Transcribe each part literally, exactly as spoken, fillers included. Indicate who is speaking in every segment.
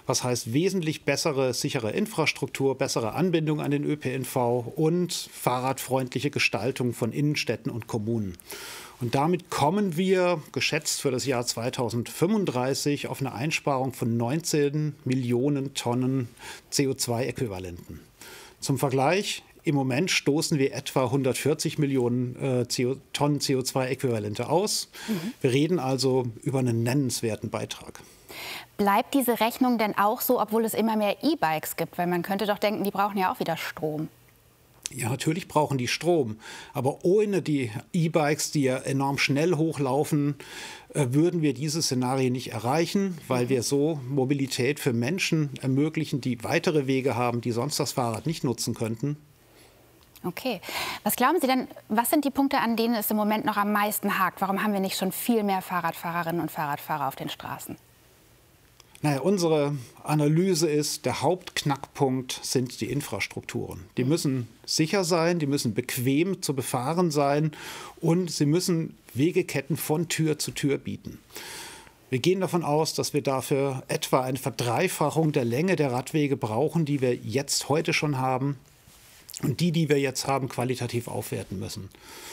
Speaker 1: was heißt wesentlich bessere, sichere Infrastruktur, bessere Anbindung an den Ö P N V und fahrradfreundliche Gestaltung von Innenstädten und Kommunen. Und damit kommen wir, geschätzt für das Jahr zweitausendfünfunddreißig, auf eine Einsparung von neunzehn Millionen Tonnen C O zwei Äquivalenten. Zum Vergleich, im Moment stoßen wir etwa hundertvierzig Millionen äh, CO Tonnen C O zwei Äquivalente aus. Mhm. Wir reden also über einen nennenswerten Beitrag.
Speaker 2: Bleibt diese Rechnung denn auch so, obwohl es immer mehr E-Bikes gibt? Weil man könnte doch denken, die brauchen ja auch wieder Strom.
Speaker 1: Ja, natürlich brauchen die Strom. Aber ohne die E-Bikes, die ja enorm schnell hochlaufen, äh, würden wir diese Szenarien nicht erreichen, weil wir so Mobilität für Menschen ermöglichen, die weitere Wege haben, die sonst das Fahrrad nicht nutzen könnten.
Speaker 2: Okay. Was glauben Sie denn, was sind die Punkte, an denen es im Moment noch am meisten hakt? Warum haben wir nicht schon viel mehr Fahrradfahrerinnen und Fahrradfahrer auf den Straßen?
Speaker 1: Naja, unsere Analyse ist, der Hauptknackpunkt sind die Infrastrukturen. Die müssen sicher sein, die müssen bequem zu befahren sein und sie müssen Wegeketten von Tür zu Tür bieten. Wir gehen davon aus, dass wir dafür etwa eine Verdreifachung der Länge der Radwege brauchen, die wir jetzt heute schon haben und die, die wir jetzt haben, qualitativ aufwerten müssen.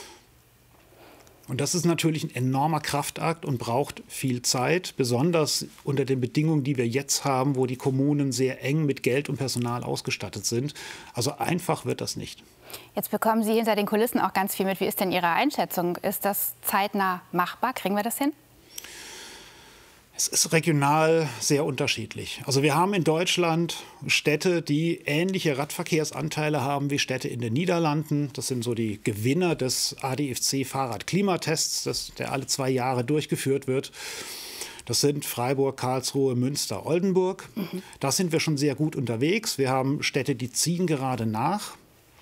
Speaker 1: Und das ist natürlich ein enormer Kraftakt und braucht viel Zeit, besonders unter den Bedingungen, die wir jetzt haben, wo die Kommunen sehr eng mit Geld und Personal ausgestattet sind. Also einfach wird das nicht.
Speaker 2: Jetzt bekommen Sie hinter den Kulissen auch ganz viel mit. Wie ist denn Ihre Einschätzung? Ist das zeitnah machbar? Kriegen wir das hin?
Speaker 1: Es ist regional sehr unterschiedlich. Also wir haben in Deutschland Städte, die ähnliche Radverkehrsanteile haben wie Städte in den Niederlanden. Das sind so die Gewinner des A D F C-Fahrradklimatests, der alle zwei Jahre durchgeführt wird. Das sind Freiburg, Karlsruhe, Münster, Oldenburg. Mhm. Da sind wir schon sehr gut unterwegs. Wir haben Städte, die ziehen gerade nach.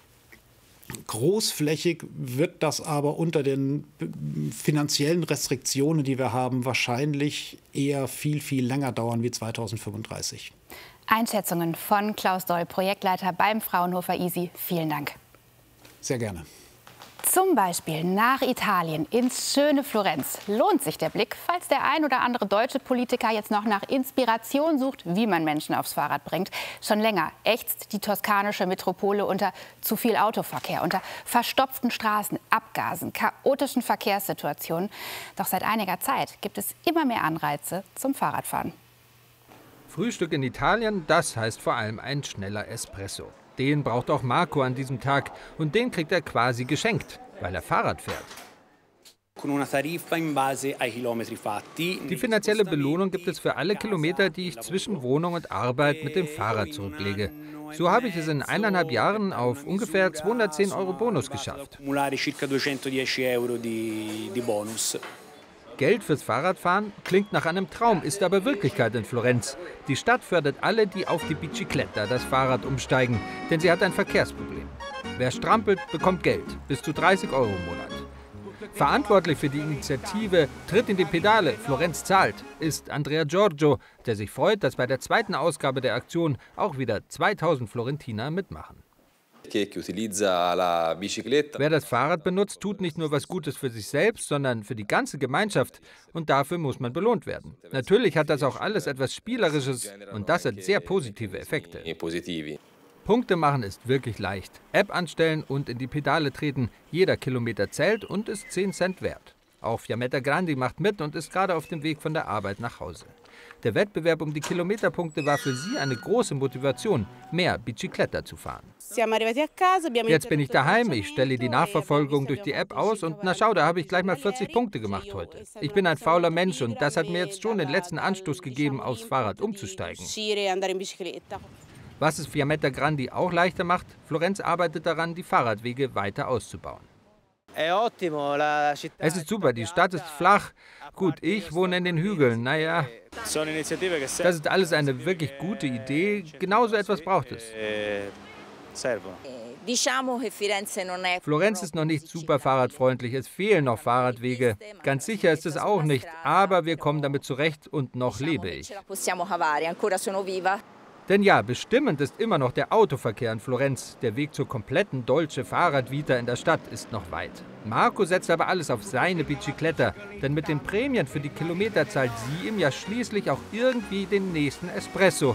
Speaker 1: Großflächig wird das aber unter den finanziellen Restriktionen, die wir haben, wahrscheinlich eher viel, viel länger dauern wie zweitausendfünfunddreißig.
Speaker 2: Einschätzungen von Klaus Doll, Projektleiter beim Fraunhofer I S I. Vielen Dank.
Speaker 1: Sehr gerne.
Speaker 2: Zum Beispiel nach Italien, ins schöne Florenz. Lohnt sich der Blick, falls der ein oder andere deutsche Politiker jetzt noch nach Inspiration sucht, wie man Menschen aufs Fahrrad bringt. Schon länger ächzt die toskanische Metropole unter zu viel Autoverkehr, unter verstopften Straßen, Abgasen, chaotischen Verkehrssituationen. Doch seit einiger Zeit gibt es immer mehr Anreize zum Fahrradfahren.
Speaker 3: Frühstück in Italien, das heißt vor allem ein schneller Espresso. Den braucht auch Marco an diesem Tag und den kriegt er quasi geschenkt, weil er Fahrrad fährt. Die finanzielle Belohnung gibt es für alle Kilometer, die ich zwischen Wohnung und Arbeit mit dem Fahrrad zurücklege. So habe ich es in eineinhalb Jahren auf ungefähr zweihundertzehn Euro Bonus geschafft. Geld fürs Fahrradfahren klingt nach einem Traum, ist aber Wirklichkeit in Florenz. Die Stadt fördert alle, die auf die Bicicletta, das Fahrrad, umsteigen, denn sie hat ein Verkehrsproblem. Wer strampelt, bekommt Geld, bis zu dreißig Euro im Monat. Verantwortlich für die Initiative Tritt in die Pedale, Florenz zahlt, ist Andrea Giorgio, der sich freut, dass bei der zweiten Ausgabe der Aktion auch wieder zweitausend Florentiner mitmachen. Wer das Fahrrad benutzt, tut nicht nur was Gutes für sich selbst, sondern für die ganze Gemeinschaft. Und dafür muss man belohnt werden. Natürlich hat das auch alles etwas Spielerisches und das hat sehr positive Effekte. Punkte machen ist wirklich leicht. App anstellen und in die Pedale treten. Jeder Kilometer zählt und ist zehn Cent wert. Auch Fiammetta Grandi macht mit und ist gerade auf dem Weg von der Arbeit nach Hause. Der Wettbewerb um die Kilometerpunkte war für sie eine große Motivation, mehr Bicicletta zu fahren. Jetzt bin ich daheim, ich stelle die Nachverfolgung durch die App aus und na schau, da habe ich gleich mal vierzig Punkte gemacht heute. Ich bin ein fauler Mensch und das hat mir jetzt schon den letzten Anstoß gegeben, aufs Fahrrad umzusteigen. Was es Fiammetta Grandi auch leichter macht, Florenz arbeitet daran, die Fahrradwege weiter auszubauen. Es ist super, die Stadt ist flach. Gut, ich wohne in den Hügeln, naja. Das ist alles eine wirklich gute Idee. Genauso etwas braucht es. Florenz ist noch nicht super fahrradfreundlich, es fehlen noch Fahrradwege. Ganz sicher ist es auch nicht, aber wir kommen damit zurecht und noch lebe ich. Denn ja, bestimmend ist immer noch der Autoverkehr in Florenz. Der Weg zur kompletten Dolce Fahrradvita in der Stadt ist noch weit. Marco setzt aber alles auf seine Bicicletta, denn mit den Prämien für die Kilometer zahlt sie ihm ja schließlich auch irgendwie den nächsten Espresso.